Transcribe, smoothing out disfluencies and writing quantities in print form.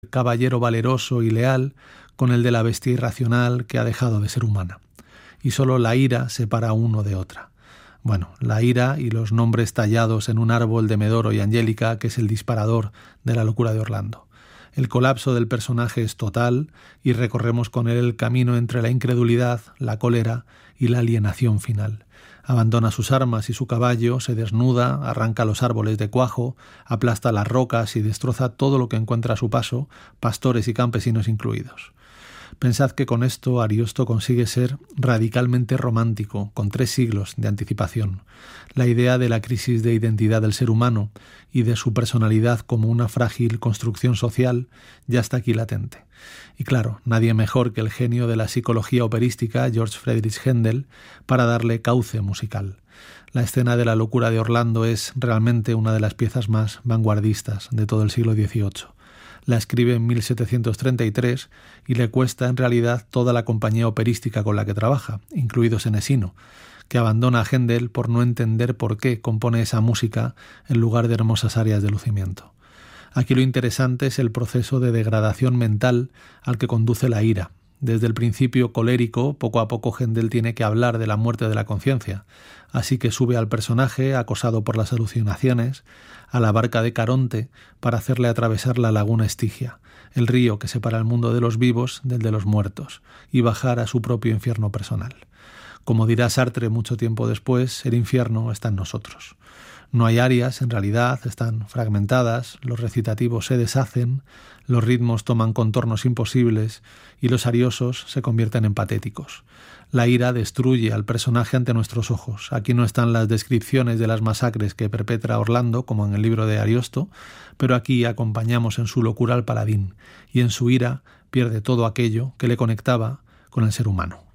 caballero valeroso y leal con el de la bestia irracional que ha dejado de ser humana. Y solo la ira separa uno de otra. Bueno, la ira y los nombres tallados en un árbol de Medoro y Angélica, que es el disparador de la locura de Orlando. El colapso del personaje es total y recorremos con él el camino entre la incredulidad, la cólera y la alienación final. Abandona sus armas y su caballo, se desnuda, arranca los árboles de cuajo, aplasta las rocas y destroza todo lo que encuentra a su paso, pastores y campesinos incluidos. Pensad que con esto Ariosto consigue ser radicalmente romántico, con 3 siglos de anticipación. La idea de la crisis de identidad del ser humano y de su personalidad como una frágil construcción social ya está aquí latente. Y claro, nadie mejor que el genio de la psicología operística, George Friedrich Händel, para darle cauce musical. La escena de la locura de Orlando es realmente una de las piezas más vanguardistas de todo el siglo XVIII. La escribe en 1733 y le cuesta en realidad toda la compañía operística con la que trabaja, incluido Senesino, que abandona a Händel por no entender por qué compone esa música en lugar de hermosas arias de lucimiento. Aquí lo interesante es el proceso de degradación mental al que conduce la ira. Desde el principio colérico, poco a poco Händel tiene que hablar de la muerte de la conciencia, así que sube al personaje, acosado por las alucinaciones, a la barca de Caronte para hacerle atravesar la laguna Estigia, el río que separa el mundo de los vivos del de los muertos, y bajar a su propio infierno personal. Como dirá Sartre mucho tiempo después, el infierno está en nosotros. No hay arias, en realidad, están fragmentadas, los recitativos se deshacen, los ritmos toman contornos imposibles y los ariosos se convierten en patéticos. La ira destruye al personaje ante nuestros ojos. Aquí no están las descripciones de las masacres que perpetra Orlando, como en el libro de Ariosto, pero aquí acompañamos en su locura al paladín, y en su ira pierde todo aquello que le conectaba con el ser humano.